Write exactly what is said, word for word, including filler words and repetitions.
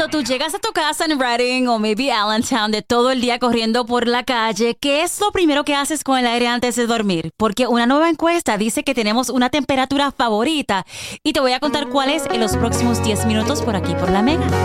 Cuando tú llegas a tu casa en Reading o maybe Allentown de todo el día corriendo por la calle, ¿qué es lo primero que haces con el aire antes de dormir? Porque una nueva encuesta dice que tenemos una temperatura favorita y te voy a contar cuál es en los próximos diez minutos por aquí por La Mega.